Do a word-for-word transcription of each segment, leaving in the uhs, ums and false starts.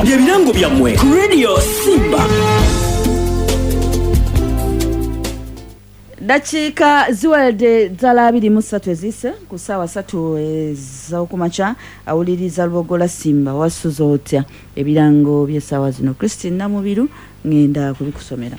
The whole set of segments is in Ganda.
byebirango byammwe ku Radio Simba. Dakika ziwalde zala abiri mu ssatu ezise ku ssaawa ssatu ez'okumakya awuliriza Lubogola Simba wasuza otya ebirango by'essaawa zino. Christine Namubiru ngenda kubikusomera.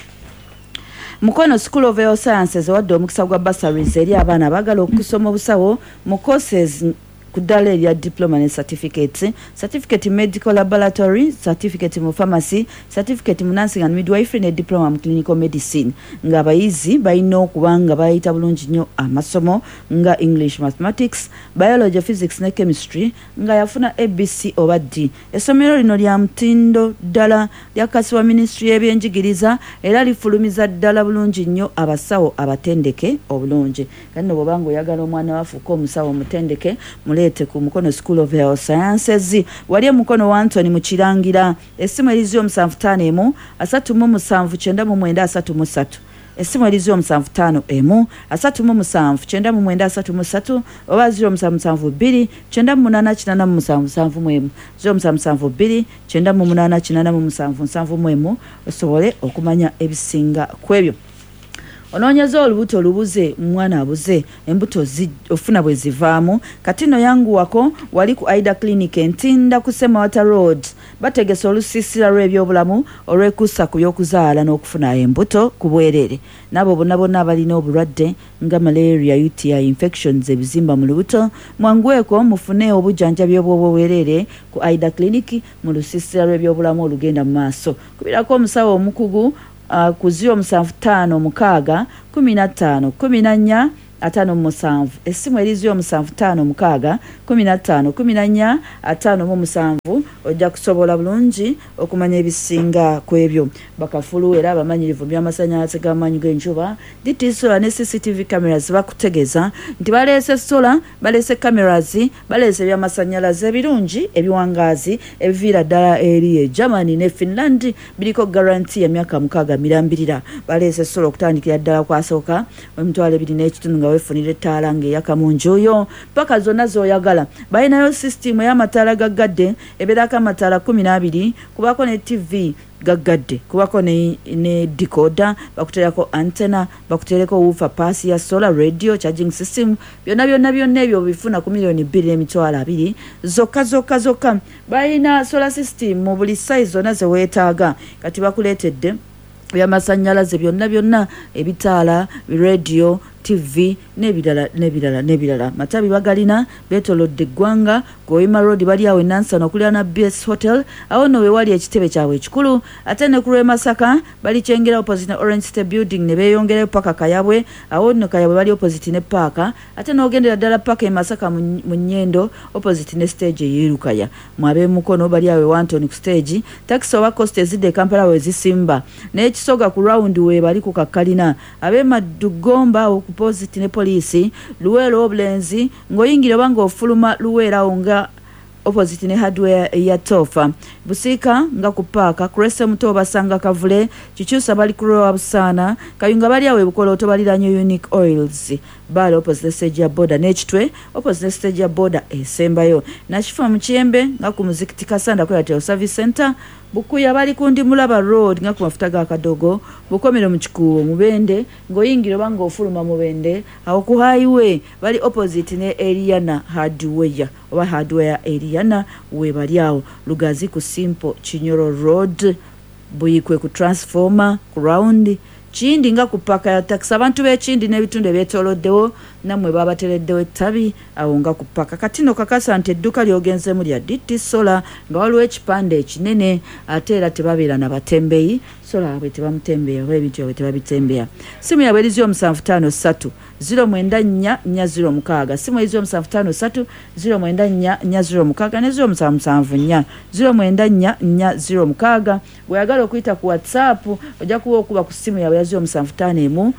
Mukono School of Health Sciences wadde omukisa gwa bursaries eri abaana abagala okusoma obusawo mu courses kudala ya diploma ne certificates, certificate in medical laboratory, certificate mu pharmacy, certificate mu nursing and midwifery ne diploma mu clinical medicine. Nga abayizi balina okubanga bayita bulungi nnyo amasomo nga English, mathematics, biology, physics ne chemistry nga yafuna A B C oba D. Essomero lino lya mutindo ddala lyakasiwa ministry y'ebyenjigiriza era lifulumiza ddala bulungi nnyo abasawo abatendeke obulungi. Kano bw'obanga oyagala omwana wafuuka omusawo omutendeke mulete ku Mukono School of Health Sciences. Wali Mukono wa Anthony mu Kirangira. Essimu eriziyo musanvu ttaano emu asatu mu musanvu kyenda mu mwenda asatu mu ssatu. Essimu eriziyo musanvu ttaano emu asatu mu musanvu kyenda mu mwenda asatu mu ssatu oba ziro musanvu musanvu bbiri kyenda mu munaana kinaana mu musanvu musanvu mu emu ziro musanvu musanvu bbiri kyenda mu munaana kinaana mu musanvu musanvu mu emu osobole okumanya ebisinga ku ebyo. Onoonyeza olubuto olubuze mwana abuze embuto ofuna bwe zivaamu kati no yangu wako wali ku Aida Clinic Ntinda ku Semawata Road bategesa olusiisira lw'ebyobulamu olwekuusa ku by'okuzaala n'okufuna embuto ku bwerere nabo bonna bonna abalina obulwadde nga malaria, U T I infections, ebizimba mu lubuto mwangweko mufune obujjanjabi obw'obwerere ku Aida Clinic mu lusiisira lw'ebyobulamu olugenda mu maaso. Kubirako omusawo omukugu Uh, kuzio musanvu tano mukaaga kumi na ttaano kumi na nnya ataano mu musanvu. Essimu erizio musanvu ttaano mukaaga kumi na ttaano kumi na nnya ataano mu musanvu ojja kusobola bulungi okumanya ebisinga ku ebyo. Bakafulu era abamanyirivu by'amasannyalaze g'amaanyi g'enjuba D T sola ne C C T V cameras bakutegeza nti baleese sola baleese cameras baleese by'amasannyalaze ebirungi ebiwangaazi ebiviira ddala eri e Germany ne Finland biriko guarantee ya myaka mukaaga mirambirira. Baleese sola okutandikira ddala kwasooka emitwalo ebiri n'ekitundu nga weefunira ettaala ng'eyaka mu nju yo paka zonna z'oyagala. Balinayo system y'amataala gaggadde ebeerako amataala kumi n'abiri kubako ne T V gaggadde kubako ne, ne decoder bakuterako antenna bakutereko woofer pass ya solar radio charging system byonna byonna byonna ebyo bifuna ku milioni bbiri n'emitwalo abiri zokka zokka zokka. Balina solar system mu buli size zonna ze weetaaga kati bakuleetedde by'amasannyalaze byonna byonna ebitaala radio T V nebirala nebirala nebirala. Matabi bagalina betolodde eggwanga Goima Road bali awe Nansana okulira B S Hotel awo no we wali ekitebe kyawe ekikulu ate ne ku Masaka bali kyengera opposite Orange State Building ne beyongera paka Kayabwe awo no Kayabwe bali opposite ne Parka ate no ogendera ddala Parka e Masaka mu Nyendo opposite ne stage yirukaya mwabe Mukono bali awe Wanton ku stage taxi oba cost ezide Kampala we zisimba ne ekisoga ku round we bali ku Kakalina abe Madugomba opposite ne police Luwero Oblenzi ngoyingira banga ofuluma Luwera onga opposite ne hardware ya Tofa Busika nga ku Parka Krese Muto basanga Kavule Chichusa bali kurowa busana Kayunga bali awe Bukolo to bali danyo Unique Oils bali opposite stage ya border nechitwe opposite stage ya border esembayo na chifa mchembe nga ku muzikiti Kasanda kwa Hotel Service Center Bukuya bali kundi Mulaba Road nga ku mafuta ga Kadogo Bukomero mu Kikuubo Mubende ngoyingiro banga ofuluma Mubende awo ku highway bali opposite ne Eliana Hardware oba Hardware Eliana we bali awo Lugazi ku Simple Chinyoro Road Buyikwe ku Transformer ku Round Chindi nga kupaka ya taxi abantu be Chindi n'ebitunde byetoloddewo namwe babatereddewo ettabi awo nga kupaka katino kakasa nti edduka lyogenze mu lya D T Solar nga waliwo ekipande ekinene ate era tebabeera na batembeyi sola bwe tebamutembeya oba ebintu bwe tebabitembeya. Simu yabwe eriziyo musanvu ttaano ssatu ziro mwenda nnya nnya ziro mukaaga simu eriziyo musanvu ttaano ssatu ziro mwenda nnya nnya ziro mukaaga ne ziro musanvu musanvu nnya ziro mwenda nnya nnya ziro mukaaga. Bw'oyagala okuyita ku WhatsApp ojja kuba okuba ku simu yabwe eriziyo musanvu ttaano emu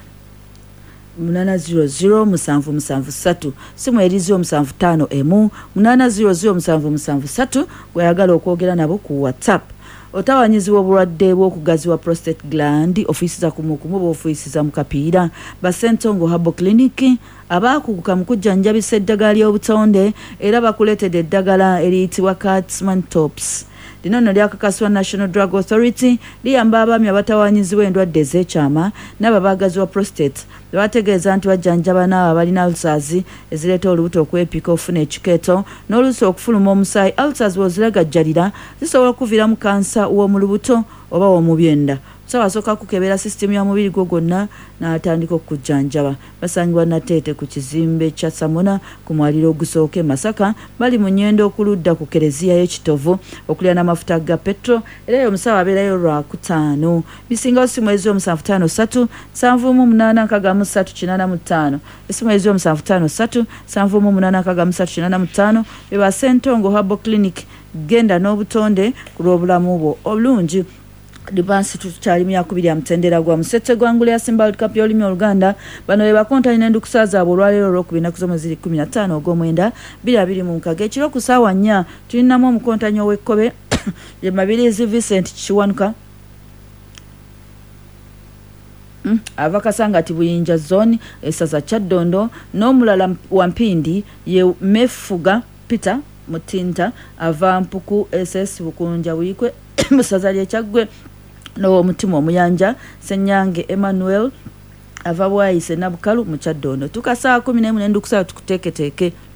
munana ziro ziro musanvu musanvu ssatu simu eriziyo musanvu ttaano emu munana ziro ziro musanvu musanvu ssatu bw'oyagala okwogera nabo ku WhatsApp. Otawanyizibwa obulwadde bw'okugaziwa prostate gland ofisi za kumukumu oba ofisi za mukapiira Basentongo Herbal Clinic abakuguka mu kujjanjabisa eddagala ly'obutonde era bakuleetedde eddagala eriyitibwa Catsman Tops lino nno lyakakasibwa National Drug Authority liyamba abaami abatawaanyizibwa endwadde ez'ekyama n'ababaagazi wa prostate bategeeza nti bajjanjaba n'abo abalina ulcers ezireeta olubuto okwepika ofuna ekikeeto n'oluusi okufuluma omusaayi. Ulcers bw'oziragajjalira zisobola okuviiramu kansa w'omu lubuto oba w'omu byenda. Sawa soka kukebera system ya mubiri gwo gonna n'atandika okujjanjaba. Basangibwa Nateete ku kizimbe kya Samona ku mwaliro ogusooke Masaka bali mu nnyendo okuludda ku kereziya y'ekitovu okulya n'amafuta ga petro era eyo omusawo abeerayo lwa kutaano. Bisingawo si mwezi omusanvu ttaano ssatu nsanvu mu munaana nkaaga mu ssatu kinaana mu ttaano esi mwezi omusanvu ttaano ssatu nsanvu mu munaana nkaaga mu ssatu kinaana mu ttaano beba Sentongo Herbal Clinic. Genda n'obutonde ku lw'obulamu bwo obulungi. Dibansi tukyali myakubiri ya mtendera gwa musetse gwangule ya Simba World Cup y'olulimi Oluganda bano be bakontanye n'endukusa zaabwe olwaleero olwokubiri ennaku z'omwezi kumi na ttaano ogw'omwenda bbiri abiri mu nkaaga. Ekiro ku ssaawa nnya tulinamu omukontanyi ow'ekkobe ye Mabirizi Vincent Kiwanuka Mm, ava Kasangati Buyinja zone esaza Kyaddondo n'omulala wa Mpindi ye Mefuga Peter Mutinta ava Mpuku S S Bukunja Buyikwe musaza lye Kyaggwe no mutima omuyanja Senyange Emmanuel ava Bwayise Nabukalu mu Kyaddondo. Tukasa kumi n'emu n'endukusa tukuteeketeeke.